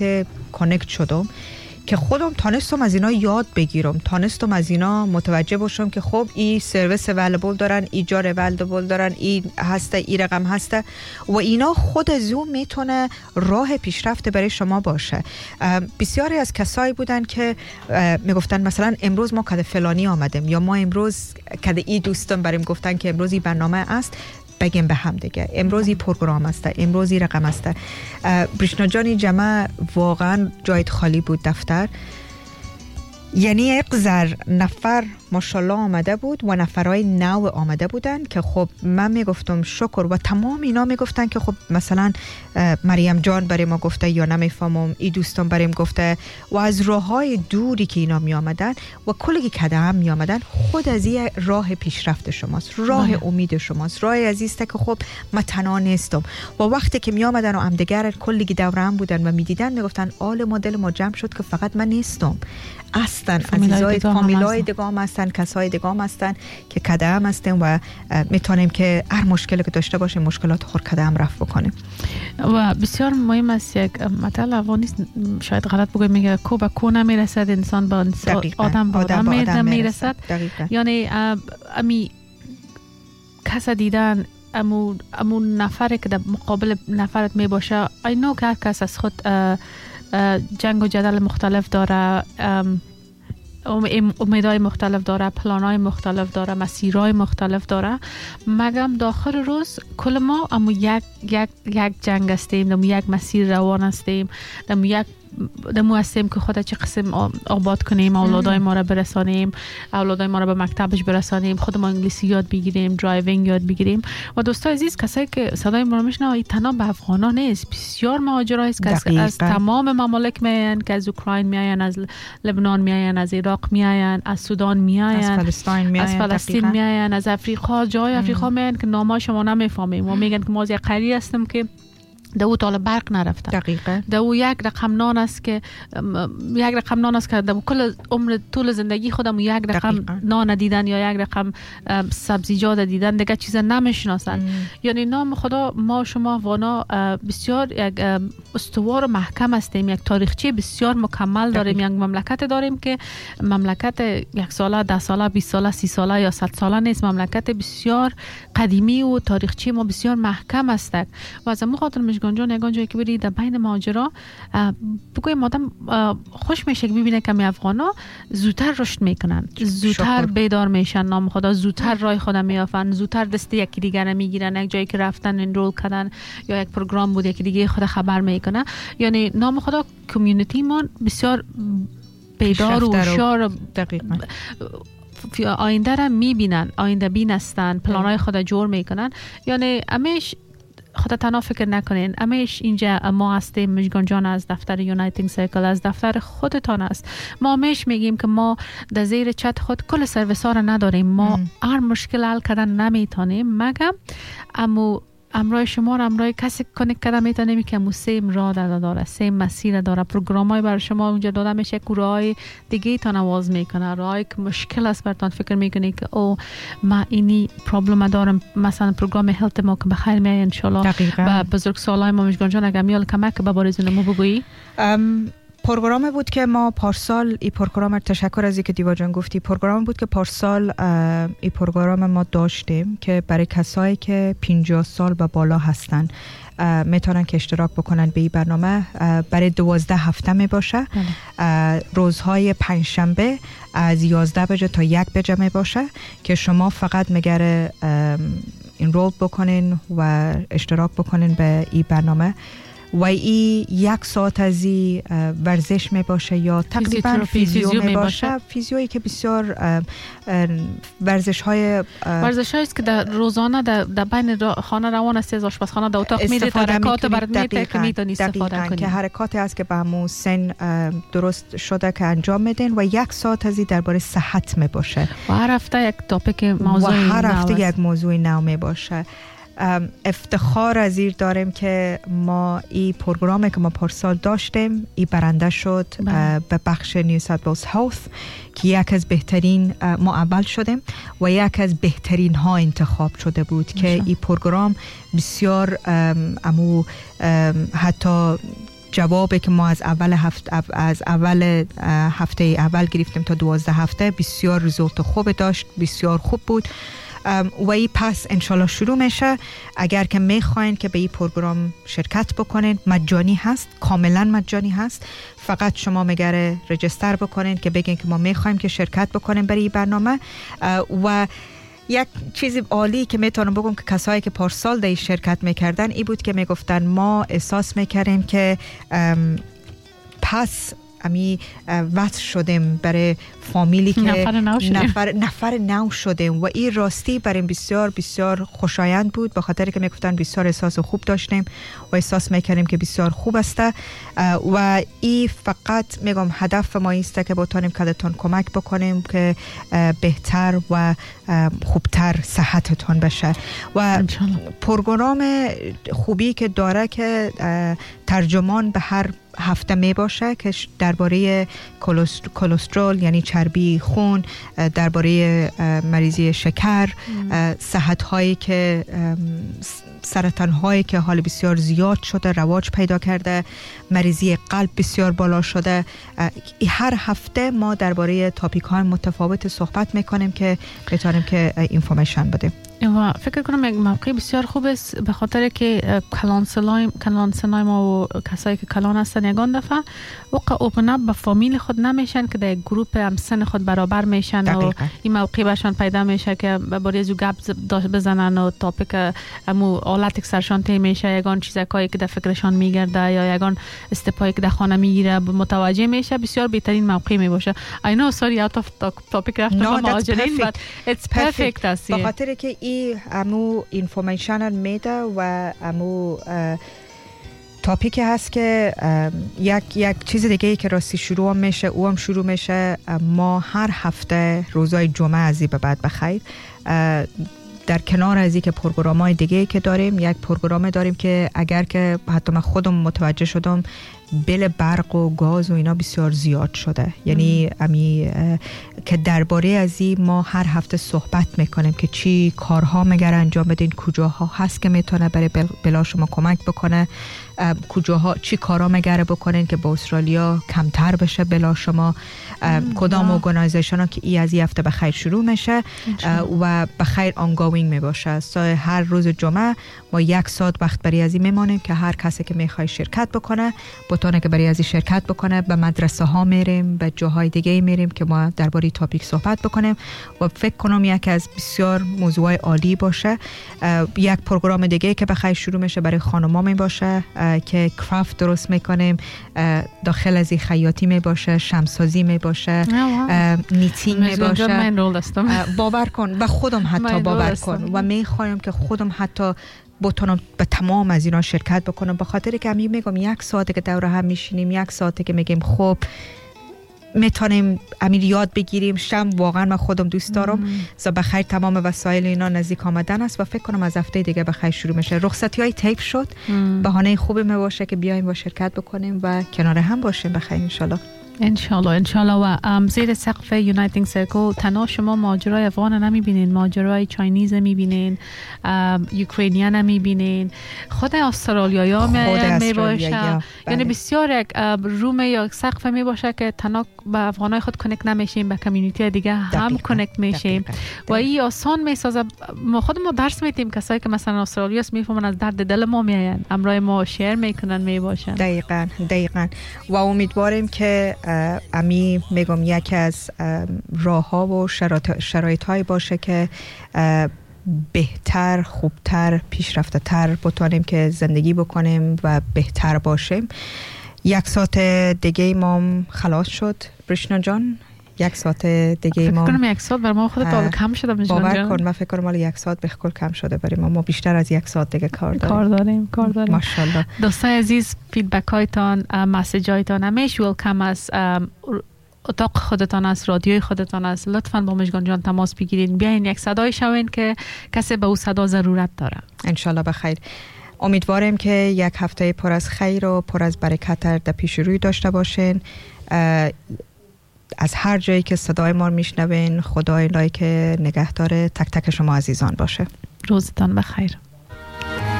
کانکت شدم که خودم تانستم از اینا یاد بگیرم، تانستم از اینا متوجه باشم که خب این سرویس اویلیبل دارن، ای جار اویلیبل دارن، این هسته، ای رقم هسته و اینا خود از اون میتونه راه پیشرفت برای شما باشه. بسیاری از کسایی بودن که میگفتن مثلا امروز ما کد فلانی آمدیم، یا ما امروز کد ای دوستم بریم گفتن که امروز این برنامه است، بگیم به هم دیگه امروزی پروگرام است، امروزی رقم است. بریشنا جانی جمع واقعا جایت خالی بود دفتر، یعنی اقذر نفر ماشاءالله آمده بود و نفرای نو آمده بودن که خب من میگفتم شکر، و تمام اینا میگفتن که خب مثلا مریم جان برای ما گفته یا نمیفهمم، ای دوستان بریم گفته، و از راههای دوری که اینا می آمدن و کلی کده هم می آمدن، خود از این راه پیشرفت شماست، راه امید شماست، راه عزیزته که خب من تنها نیستم. و وقتی که می آمدن و همدیگر کلی دوره هم بودن و میدیدن میگفتن آل ما دل ما جمع شد که فقط من نیستم، هستن عزیزای فامیلای دگام هستن، کسای دگام هستن که کدام هستن و میتونیم که هر مشکلی که داشته باشیم مشکلات خود کدام رفع بکنیم. و بسیار مهم است یک مطلب نیست، شاید غلط بگم، میگه کو به کو نمیرسد، انسان با آدم به آدم میرسد. یعنی امی کس دیدن امو نفر که در مقابل نفرت می باشه، اینو که هر کس از خود جنگ و جدل مختلف داره، امیدهای مختلف داره، پلانهای مختلف داره، مسیرهای مختلف داره، مگم داخل روز کل ما اما یک جنگ هستیم، دمو یک مسیر روان هستیم، دمو هستیم که خود چه قسم آباد کنیم، اولادای ما را برسانیم، اولادای ما را به مکتبش برسانیم، خود ما انگلیسی یاد بگیریم، درایوینگ یاد بگیریم. و دوستای عزیز، کسایی که صدای ما را میشنوید تنها به افغانا نیست، بسیار مهاجرایی است که از تمام ممالک میاین، که از اوکراین میاین، از لبنان میاین، از عراق میاین، از سودان میاین، از فلسطین میاین، از افریقا، جای افریقا میاین که نامای شما نمیفهمیم و میگن که ما از یک قریه هستیم که دو تا برق نرفته. دقیقاً. دو یک رقم نان است که دو کل عمر طول زندگی خودم یک رقم نان دیدن یا یک رقم سبزیجات دیدن، دیگه چیز نمیشناسن. یعنی نام خدا ما شما وانا بسیار یک استوار و محکم هستیم، یک تاریخچه بسیار مکمل داریم، یک مملکت داریم که مملکت یک ساله، 10 ساله، 20 ساله، 30 ساله یا 100 ساله نیست، مملکت بسیار قدیمی و تاریخچه ما بسیار محکم است. و از همون خاطر گنجان یگان جایی که بری در بین مهاجرا بگویم آدم خوش میشه که ببینه که افغانا زودتر رشد میکنن، زودتر بیدار میشن، نام خدا زودتر راه خودم میافن، زودتر دست یکی دیگر میگیرن، یک جایی که رفتن انرول کردن یا یک پروگرام بود یکی دیگه خود خبر میکنه. یعنی نام خدا کمیونیتی ما بسیار بیدار و هوشیار، دقیقاً آینده را میبینن، آینده بین هستن، پلانای خود جور میکنن. یعنی همیشه خدا تنها فکر نکنین، همیشه اینجا ما هستیم، مژگان جان از دفتر یونایتینگ سایکل، از دفتر خودتان است. ما همیشه میگیم که ما در زیر چت خود کل سرویس ها را نداریم، ما هر مشکل حل کردن نمیتونیم مگم امرای شما را امرای کسی کنیک کرده میتونیم که امو سیم راه داره، سیم مسیر داره، پروگرام های برای شما اونجا داده میشه که راه دیگه تان آواز میکنه، راهی که مشکل است براتون فکر میکنی که او ما اینی پرابلم دارم، مثلا پروگرام هلت ما که بخیر میای ان شاء الله. و بزرگ سوالای ما مژگان جان اگه میال کمک به بارزونمو بگویی. پروگرامی بود که ما پارسال این پروگرام، تشکر از اینکه دیوا جان گفتی، پروگرام بود که پارسال این پروگرام ما داشتیم که برای کسایی که 50 سال به بالا هستن میتونن که اشتراک بکنن به این برنامه. برای 12 هفته می باشه، روزهای پنجشنبه از 11 بجه تا 1 بجه می باشه که شما فقط مگره انرول بکنین و اشتراک بکنین به این برنامه. و ای 1 ساعت از این ورزش می باشه یا تقریبا فیزیو می باشه، فیزیویی که بسیار ورزش هاییست که در روزانه در بین خانه روان است، از آشپزخانه در اتاق میره، حرکات برات میده که میتونی استفاده کنی، که حرکاتی است که به همون سن درست شده که انجام میدین. و 1 ساعت از این درباره صحت می باشه و هر هفته یک تاپیک موضوع نو، و هر هفته یک موضوع نو می باشه. افتخار از این داریم که ما این پروگرامی که ما پارسال داشتیم این برنده شد به بخش نیو ساوت ولز هلث که یک از بهترین، ما اول شدیم و یک از بهترین ها انتخاب شده بود که این پروگرام بسیار حتی جوابی که ما از اول هفته اول گرفتیم تا 12 هفته بسیار ریزولت خوب داشت، بسیار خوب بود و این پس انشالله شروع میشه. اگر که میخواین که به این پروگرام شرکت بکنین، مجانی هست، کاملا مجانی هست. فقط شما مگره رجستر بکنین که بگین که ما میخوایم که شرکت بکنیم برای این برنامه. و یک چیز عالی که میتونم بگم که کسایی که پارسال در شرکت میکردن این بود که میگفتن ما احساس میکردیم که پس امی وصل شدیم برای فامیلی که نفر نو شدیم و این راستی برای بسیار بسیار خوشایند بود، به خاطر که میگفتن بسیار احساس خوب داشتیم و احساس میکردیم که بسیار خوب است. و این فقط میگم هدف ما است که بتونیم کدتون کمک بکنیم که بهتر و خوبتر صحتتون بشه. و پروگرام خوبی که داره که ترجمان به هر هفته می باشه که درباره کلسترول یعنی چربی خون، درباره مریضی شکر، صحت هایی که سرطان هایی که حال بسیار زیاد شده، رواج پیدا کرده، مریضی قلب بسیار بالا شده. هر هفته ما درباره تاپیک های متفاوت صحبت میکنیم که بتونیم که اینفورمیشن بدیم. و فکر کنم یک موقع بسیار خوب است به خاطر که کلانسلای ما و کسایی که کلان هستن یگان دفعه وقت اوپن اپ به فامیل خود نمیشن که در گروپ همسن خود برابر میشن و این موقع برشان پیدا میشه که باری از گپ بزنن و تاپیک امو حالت سرشان تی میشه، یگان چیزایی که در فکرشان میگرده یا یگان استپایی که در خانه میگیره متوجه میشه. بسیار بهترین موقع میباشه. I know sorry out of topic رفتم مهاجرین but it's perfect است. به خاطر که امو اینفورمیشن میده و امو تاپیک هست که یک چیز دیگه که راستی شروع میشه او هم شروع میشه. ما هر هفته روزای جمعه از به بعد بخیر در کنار از این که پروگرام‌های دیگه که داریم، یک پروگرام داریم که اگر که حتی من خودم متوجه شدم بل برق و گاز و اینا بسیار زیاد شده. یعنی امی که درباره از این ما هر هفته صحبت میکنیم که چی کارها مگر انجام بدین، کجاها هست که میتونه برای بلا شما کمک بکنه، کجاها چی کارا مگر بکنین که با استرالیا کمتر بشه بلا شما، کدام ارگانایزیشن ها که ای از این هفته بخیر شروع میشه و بخیر آنگوینگ میباشه. هر روز جمعه ما 1 ساعت وقت برای از این میمانیم که هر کسی که میخواد شرکت بکنه بتونه که برای از این شرکت بکنه. به مدرسه ها میریم، به جاهای دیگه میریم که ما درباره تاپیک صحبت بکنیم و فکر کنم یک از بسیار موضوع عالی باشه. یک پروگرام دیگه که بخیر شروع میشه برای خانوما می باشه که کرافت درست میکنیم، داخل از این خیاطی می باشه، شمسازی می باشه، نیتینگ می باشه. باور کن و خودم حتی باور کن و میخوایم که خودم حتی بتونم به تمام از اینا شرکت بکنم، به خاطر که همی میگم 1 ساعته که دور هم میشینیم، 1 ساعته که میگیم خب میتونیم امیر یاد بگیریم. واقعا من خودم دوست دارم. بخیر تمام وسایل اینا نزدیک آمدن است و فکر کنم از هفته دیگه بخیر شروع میشه. رخصتی های طیف شد، بهانه خوبی می باشه که بیایم با شرکت بکنیم و کنار هم باشیم بخیر انشالله. و زیر سقف یونایتینگ سرکل تنها شما ماجرای افغان نمیبینین، ماجرای چاینیز میبینین، یوکرینیان نمیبینین، خود استرالیایی ها میباشه. یعنی بسیار یک روم یا سقف میباشه که تنها با افغانای خود کنکت نمیشیم، با کمیونیتی دیگه هم کنکت میشیم و این آسان میسازه. ما خودمون درس میدیم کسایی که مثلا استرالیاست میفهمن، از درد دل ما میاین، امرای ما شیر میکنن میباشن. دقیقاً و امیدواریم که امی میگم یکی از راه ها و شرایط های باشه که بهتر، خوبتر، پیشرفته تر بتونیم که زندگی بکنیم و بهتر باشیم. 1 ساعت دیگه ما خلاص شد برشنا جان. 1 ساعت دیگه ما فکر کنم 1 ساعت بر ما خودت کم شده. باور کن من فکر کنم مال 1 ساعت بخکل کم شده برای ما بیشتر از 1 ساعت دیگه کار داریم. ماشاءالله. دوستای عزیز، فیدبک هایتان، مسیج هایتان همیشه ویلکام است. اتاق خودتان است، رادیوی خودتان است. لطفاً با مژگان جان تماس بگیرین، بیاین یک صدای شوین که کسی به او صدا ضرورت داره. انشالله بخیر. امیدوارم که یک هفته پر از خیر و پر از برکت در پیش روی داشته باشین. از هر جایی که صدای ما میشنوین، خدای لایک نگهدار تک تک شما عزیزان باشه. روزتان بخیر.